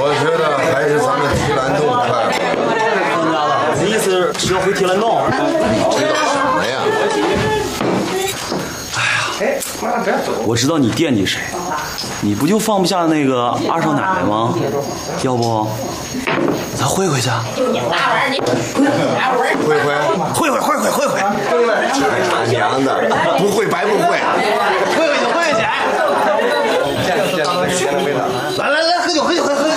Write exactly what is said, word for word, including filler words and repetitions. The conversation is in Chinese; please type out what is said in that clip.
我觉得还是咱们提篮动快。 你意思是要会提篮动？ 知道什么呀？ 哎呀，我知道你惦记谁，你不就放不下那个二少奶奶吗？要不咱会会去？ 会会会会会会会会。 他娘的，不会白不会。 会会去会会去。来来来，喝酒喝酒喝酒喝酒。